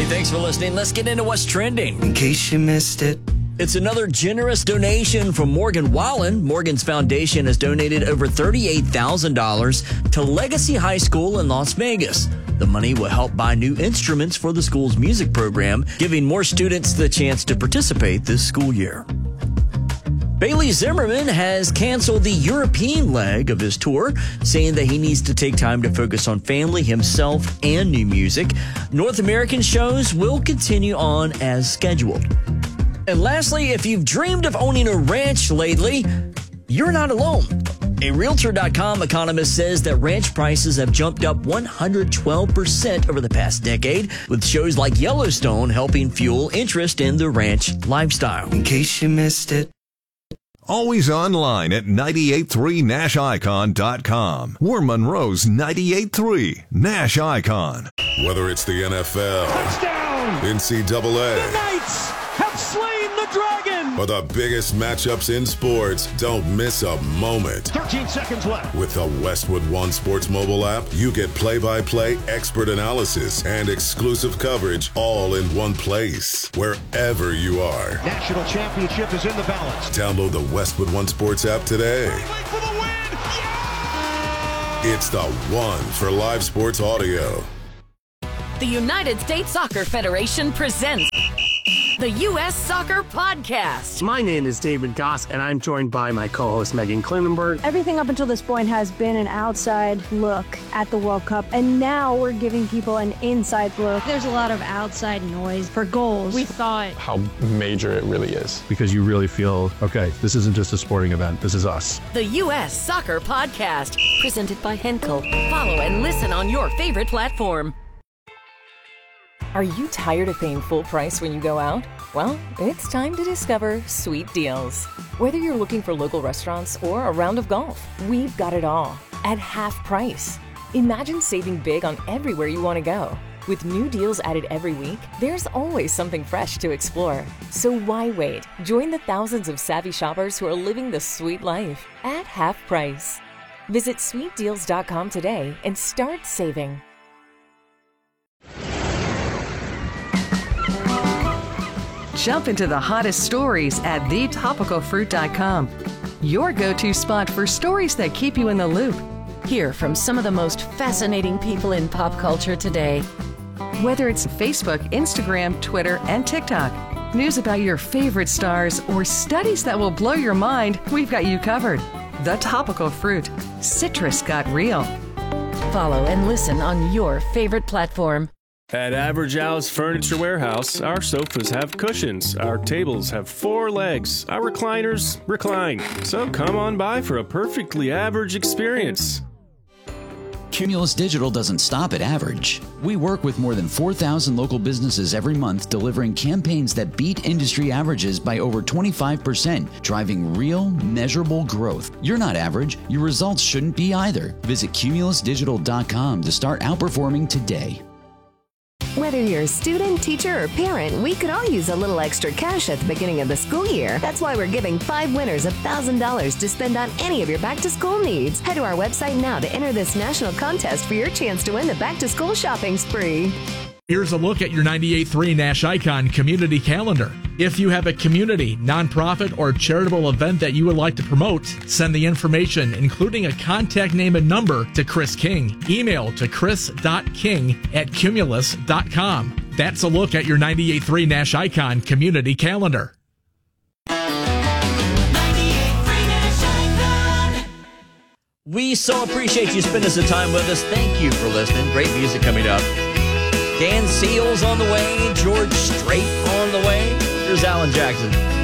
Hey, thanks for listening. Let's get into what's trending. In case you missed it. It's another generous donation from Morgan Wallen. Morgan's foundation has donated over $38,000 to Legacy High School in Las Vegas. The money will help buy new instruments for the school's music program, giving more students the chance to participate this school year. Bailey Zimmerman has canceled the European leg of his tour, saying that he needs to take time to focus on family, himself, and new music. North American shows will continue on as scheduled. And lastly, if you've dreamed of owning a ranch lately, you're not alone. A Realtor.com economist says that ranch prices have jumped up 112% over the past decade, with shows like Yellowstone helping fuel interest in the ranch lifestyle. In case you missed it. Always online at 983nashicon.com. We're Monroe's 98.3 Nash Icon. Whether it's the NFL, touchdown, NCAA, the Knights have slain the dragon, or the biggest matchups in sports, don't miss a moment. 13 seconds left. With the Westwood One Sports mobile app, you get play-by-play expert analysis and exclusive coverage all in one place, wherever you are. National championship is in the balance. Download the Westwood One Sports app today. For the win. Yeah! It's the one for live sports audio. The United States Soccer Federation presents the U.S. Soccer Podcast. My name is David Goss, and I'm joined by my co-host Megan Klinenberg. Everything up until this point has been an outside look at the World Cup, and now we're giving people an inside look. There's a lot of outside noise for goals. We thought how major it really is. Because you really feel, okay, this isn't just a sporting event, this is us. The U.S. Soccer Podcast, presented by Henkel. Follow and listen on your favorite platform. Are you tired of paying full price when you go out? Well, it's time to discover Sweet Deals. Whether you're looking for local restaurants or a round of golf, we've got it all at half price. Imagine saving big on everywhere you want to go. With new deals added every week, there's always something fresh to explore. So why wait? Join the thousands of savvy shoppers who are living the sweet life at half price. Visit sweetdeals.com today and start saving. Jump into the hottest stories at thetopicalfruit.com. Your go-to spot for stories that keep you in the loop. Hear from some of the most fascinating people in pop culture today. Whether it's Facebook, Instagram, Twitter, and TikTok, news about your favorite stars, or studies that will blow your mind, we've got you covered. The Topical Fruit. Citrus got real. Follow and listen on your favorite platform. At Average Al's Furniture Warehouse, our sofas have cushions, our tables have 4 legs, our recliners recline. So come on by for a perfectly average experience. Cumulus Digital doesn't stop at average. We work with more than 4,000 local businesses every month, delivering campaigns that beat industry averages by over 25%, driving real, measurable growth. You're not average. Your results shouldn't be either. Visit cumulusdigital.com to start outperforming today. Whether you're a student, teacher, or parent, we could all use a little extra cash at the beginning of the school year. That's why we're giving 5 winners $1,000 to spend on any of your back-to-school needs. Head to our website now to enter this national contest for your chance to win the back-to-school shopping spree. Here's a look at your 98.3 Nash Icon community calendar. If you have a community, nonprofit, or charitable event that you would like to promote, send the information, including a contact name and number, to Chris King. Email to chris.king@cumulus.com. That's a look at your 98.3 Nash Icon community calendar. 98.3 Nash Icon. We so appreciate you spending some time with us. Thank you for listening. Great music coming up. Dan Seals on the way, George Strait on the way. Here's Alan Jackson.